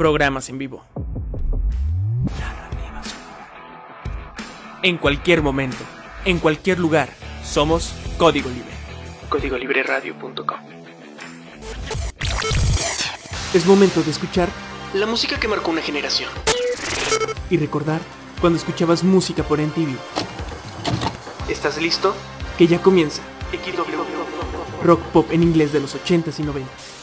programas en vivo, en cualquier momento, en cualquier lugar. Somos Código Libre. CódigoLibreRadio.com. Es momento de escuchar la música que marcó una generación y recordar cuando escuchabas música por MTV. ¿Estás listo? Que ya comienza XW Rock Pop en inglés de los 80s y 90s.